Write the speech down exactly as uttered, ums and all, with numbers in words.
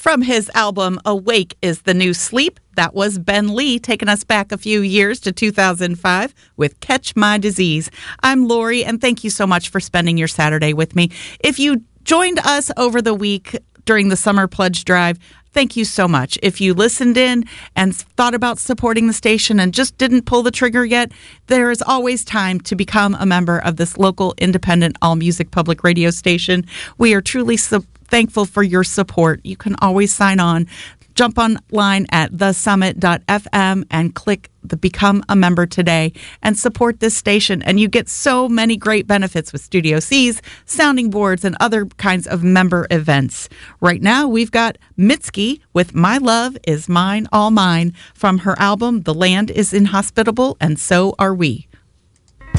From his album Awake is the New Sleep, that was Ben Lee taking us back a few years to two thousand five with Catch My Disease. I'm Lori, and thank you so much for spending your Saturday with me. If you joined us over the week during the Summer Pledge Drive, thank you so much. If you listened in and thought about supporting the station and just didn't pull the trigger yet, there is always time to become a member of this local independent all music public radio station. We are truly so thankful for your support. You can always sign on. Jump online at the summit dot f m and click the Become a Member today and support this station. And you get so many great benefits with Studio C's, sounding boards, and other kinds of member events. Right now, we've got Mitski with My Love Is Mine, All Mine from her album The Land Is Inhospitable and So Are We.